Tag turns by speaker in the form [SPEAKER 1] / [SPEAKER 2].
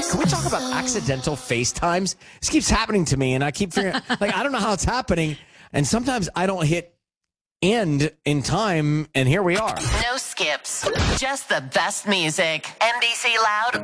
[SPEAKER 1] Can we talk about accidental FaceTimes? This keeps happening to me, and I keep figuring, I don't know how it's happening, and sometimes I don't hit end in time, and here we are.
[SPEAKER 2] No skips, just the best music. NBC Loud